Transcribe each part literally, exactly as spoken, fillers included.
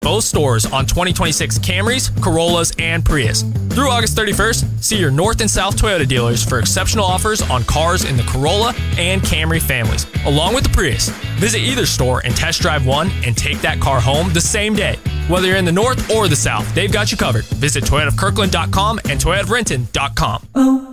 Both stores on twenty twenty-six Camrys, Corollas, and Prius. Through August thirty-first, see your North and South Toyota dealers for exceptional offers on cars in the Corolla and Camry families, along with the Prius. Visit either store and test drive one and take that car home the same day. Whether you're in the North or the South, they've got you covered. Visit Toyota of Kirkland dot com and Toyota of Renton dot com.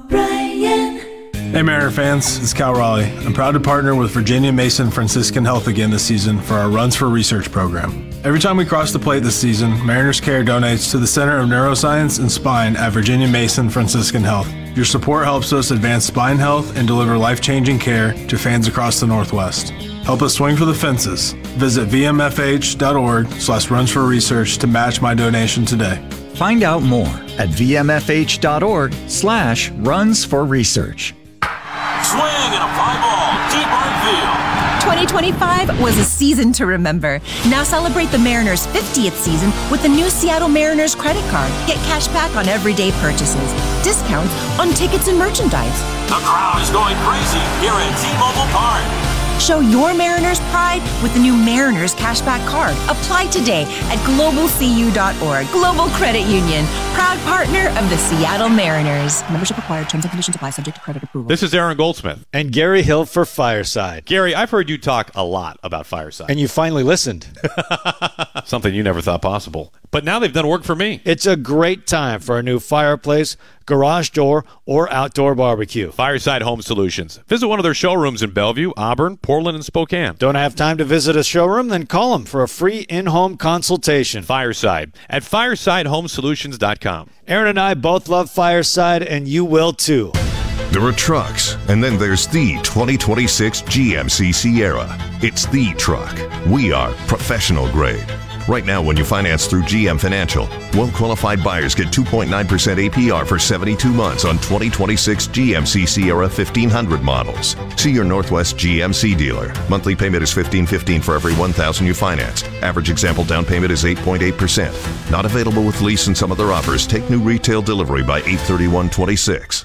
O'Brien. Hey Mariner fans, it's Cal Raleigh. I'm proud to partner with Virginia Mason Franciscan Health again this season for our Runs for Research program. Every time we cross the plate this season, Mariners Care donates to the Center of Neuroscience and Spine at Virginia Mason Franciscan Health. Your support helps us advance spine health and deliver life-changing care to fans across the Northwest. Help us swing for the fences. Visit v m f h dot org slash runs for research to match my donation today. Find out more at v m f h dot org slash runs for research. Swing and a fly ball, deep right field. twenty twenty-five was a season to remember. Now celebrate the Mariners' fiftieth season with the new Seattle Mariners credit card. Get cash back on everyday purchases, discounts on tickets and merchandise. The crowd is going crazy here at T-Mobile Park. Show your Mariners pride with the new Mariners Cashback Card. Apply today at global c u dot org. Global Credit Union, proud partner of the Seattle Mariners. Membership required. Terms and conditions apply. Subject to credit approval. This is Aaron Goldsmith. And Gary Hill for Fireside. Gary, I've heard you talk a lot about Fireside. And you finally listened. Something you never thought possible. But now they've done work for me. It's a great time for a new fireplace, garage door, or outdoor barbecue. Fireside Home Solutions. Visit one of their showrooms in Bellevue, Auburn, Portland, and Spokane. Don't have time to visit a showroom? Then call them for a free in-home consultation. Fireside at fireside home solutions dot com. Aaron and I both love Fireside, and you will too. There are trucks, and then there's the twenty twenty-six G M C Sierra. It's the truck. We are professional grade. Right now, when you finance through G M Financial, well-qualified buyers get two point nine percent A P R for seventy-two months on twenty twenty-six G M C Sierra fifteen hundred models. See your Northwest G M C dealer. Monthly payment is fifteen fifteen for every one thousand you finance. Average example down payment is eight point eight percent. Not available with lease and some other offers. Take new retail delivery by eight thirty-one twenty-six.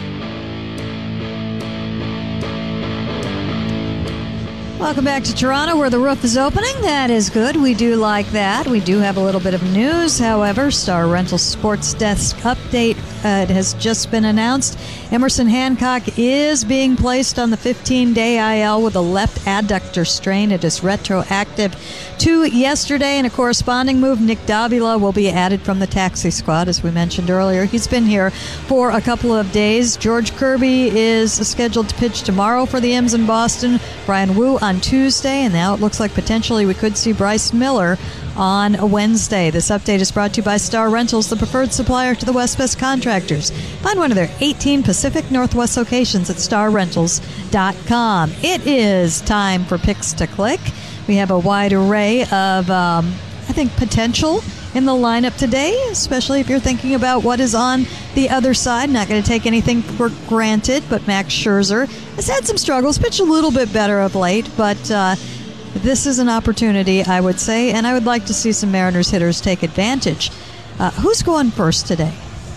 Welcome back to Toronto, where the roof is opening. That is good. We do like that. We do have a little bit of news, however. Star Rental Sports Desk update. Uh, it has just been announced. Emerson Hancock is being placed on the fifteen-day I L with a left adductor strain. It is retroactive to yesterday. In a corresponding move, Nick Davila will be added from the taxi squad, as we mentioned earlier. He's been here for a couple of days. George Kirby is scheduled to pitch tomorrow for the M's in Boston. Brian Wu on Tuesday, and now it looks like potentially we could see Bryce Miller on a Wednesday. This update is brought to you by Star Rentals, the preferred supplier to the West West contractors. Find one of their eighteen Pacific Northwest locations at star rentals dot com. It is time for Picks to Click. We have a wide array of, um, I think, potential in the lineup today, especially if you're thinking about what is on the other side. Not going to take anything for granted, but Max Scherzer has had some struggles, pitched a little bit better of late, but uh, this is an opportunity, I would say, and I would like to see some Mariners hitters take advantage. Uh, who's going first today?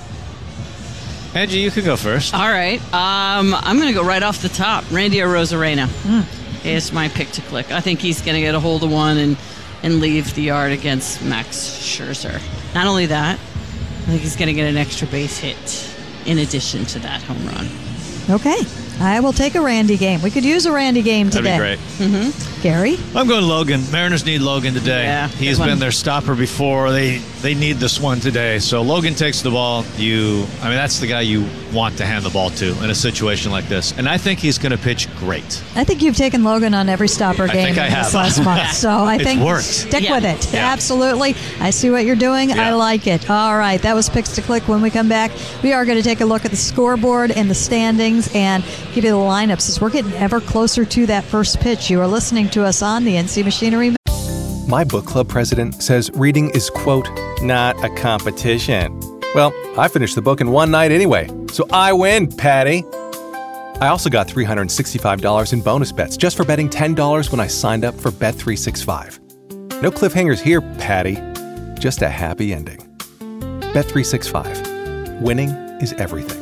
Angie, you can go first. All right. Um, I'm going to go right off the top. Randy Arozarena mm. is my pick to click. I think he's going to get a hold of one and, and leave the yard against Max Scherzer. Not only that, I think he's going to get an extra base hit in addition to that home run. Okay. I will take a Randy game. We could use a Randy game today. That'd be great. Mm-hmm. Gary? I'm going Logan. Mariners need Logan today. Yeah, He's been their stopper before. They they need this one today. So Logan takes the ball. You, I mean, that's the guy you want to hand the ball to in a situation like this. And I think he's going to pitch great. I think you've taken Logan on every stopper I game think I in have. this last month. So I It's think worked. stick Yeah. with it. Yeah. Absolutely. I see what you're doing. Yeah. I like it. All right. That was Picks to Click. When we come back, we are going to take a look at the scoreboard and the standings and give you the lineups as we're getting ever closer to that first pitch. You are listening to us on the N C Machinery. My book club president says reading is, quote, not a competition. Well, I finished the book in one night anyway, so I win, Patty. I also got three hundred sixty-five dollars in bonus bets just for betting ten dollars when I signed up for Bet three sixty-five. No cliffhangers here, Patty. Just a happy ending. Bet three sixty-five. Winning is everything.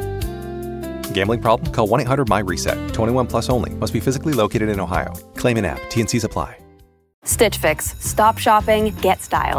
Gambling problem? Call one eight hundred M Y RESET. twenty-one plus only. Must be physically located in Ohio. Claim in app. T and C's apply. Stitch Fix. Stop shopping, get style.